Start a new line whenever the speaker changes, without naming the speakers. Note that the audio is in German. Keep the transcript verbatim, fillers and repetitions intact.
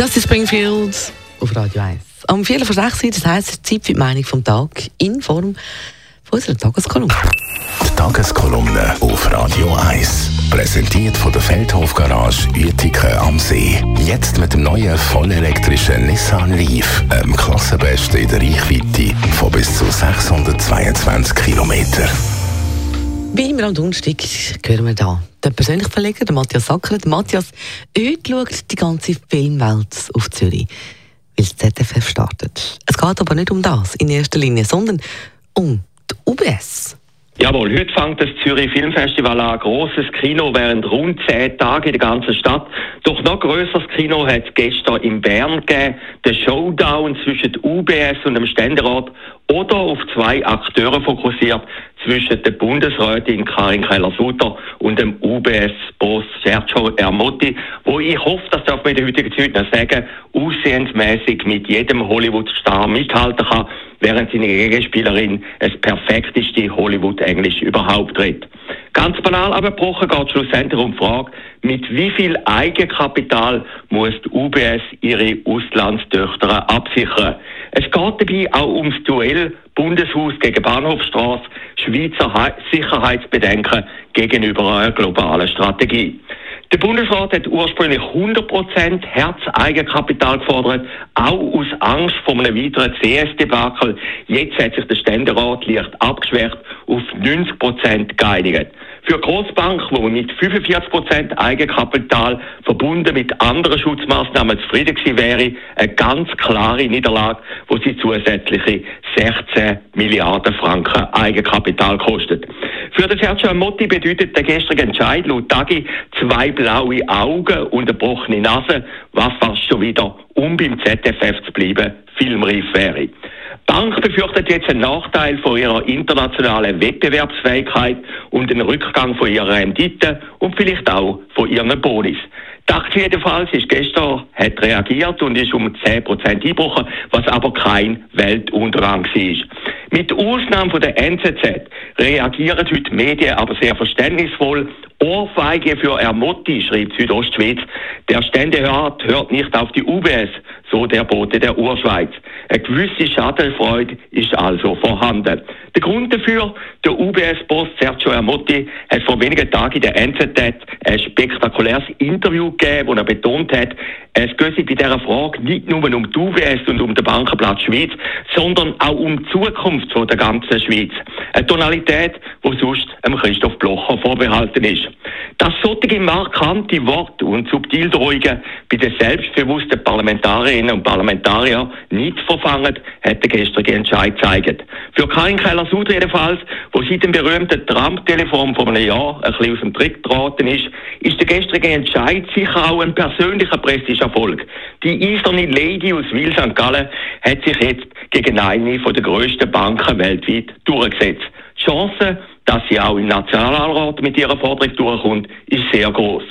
Das ist Springfield auf Radio eins. Am Viertel vor sechs, das heisst, Zeit für die Meinung vom Tag in Form von unserer Tageskolumne.
Die Tageskolumne auf Radio eins. Präsentiert von der Feldhof Garage Uetiken am See. Jetzt mit dem neuen vollelektrischen Nissan Leaf, einem Klassenbesten in der Reichweite von bis zu sechshundertzweiundzwanzig Kilometern.
Wie immer am Donnerstag hören wir hier den persönlichen Verleger, den Matthias Sacker. Matthias, heute schaut die ganze Filmwelt auf Zürich, weil das Z F F startet. Es geht aber nicht um das in erster Linie, sondern um die U B S.
Jawohl, heute fängt das Zürich Filmfestival an. Grosses Kino während rund zehn Tage in der ganzen Stadt. Doch noch grösseres Kino hat es gestern in Bern gegeben. Der Showdown zwischen der U B S und dem Ständerat oder auf zwei Akteure fokussiert, zwischen der Bundesrätin Karin Keller-Sutter und dem U B S-Boss Sergio Ermotti, wo ich hoffe, das darf man in der heutigen Zeit noch sagen, aussehensmässig mit jedem Hollywood-Star mithalten kann, während seine Gegenspielerin das perfekteste Hollywood-Englisch überhaupt redet. Ganz banal abgebrochen geht es schlussendlich um die Frage, mit wie viel Eigenkapital muss die U B S ihre Auslandstöchter absichern. Es geht dabei auch ums Duell Bundeshaus gegen Bahnhofstrasse, Schweizer He- Sicherheitsbedenken gegenüber einer globalen Strategie. Der Bundesrat hat ursprünglich hundert Prozent Herzeigenkapital gefordert, auch aus Angst vor einem weiteren C S-Debakel. Jetzt hat sich der Ständerat leicht abgeschwächt auf neunzig Prozent geeinigt. Für Grossbank, wo mit fünfundvierzig Prozent Eigenkapital verbunden mit anderen Schutzmaßnahmen zufrieden gewesen wäre, eine ganz klare Niederlage, wo sie zusätzliche sechzehn Milliarden Franken Eigenkapital kostet. Für den Sergio Ermotti bedeutet der gestrige Entscheid laut Tagi zwei blaue Augen und eine gebrochene Nase, was fast schon wieder, um beim Z F F zu bleiben, filmreif wäre. Die Bank befürchtet jetzt einen Nachteil von ihrer internationalen Wettbewerbsfähigkeit und einen Rückgang von ihrer Rendite und vielleicht auch von ihren Bonis. Die Aktie jedenfalls ist gestern, hat reagiert und ist um zehn Prozent eingebrochen, was aber kein Weltuntergang war. Mit Ausnahme von der N Z Z reagieren heute die Medien aber sehr verständnisvoll. Ohrfeige für Ermotti, schreibt Südostschweiz. Der Ständerat hört nicht auf die U B S, so der Bote der Urschweiz. Eine gewisse Schadenfreude ist also vorhanden. Der Grund dafür, der U B S-Boss Sergio Ermotti hat vor wenigen Tagen in der N Z Z ein spektakuläres Interview gegeben, wo er betont hat, es gehe bei dieser Frage nicht nur um die U B S und um den Bankenplatz Schweiz, sondern auch um die Zukunft der ganzen Schweiz. Eine Tonalität, die sonst dem Christoph Blocher vorbehalten ist. Dass solche markante Worte und Subtildrohungen bei den selbstbewussten Parlamentarierinnen und Parlamentariern nicht verfangen, hat der gestrige Entscheid gezeigt. Für Karin Keller-Sutter jedenfalls, wo seit dem berühmten Trump-Telefon vor einem Jahr ein bisschen aus dem Trick geraten ist, ist der gestrige Entscheid sicher auch ein persönlicher Prestigeerfolg. Die eiserne Lady aus Wil Sankt Gallen hat sich jetzt gegen eine der grössten Banken weltweit durchgesetzt. Die Chance, dass sie auch im Nationalrat mit ihrer Forderung durchkommt, ist sehr groß.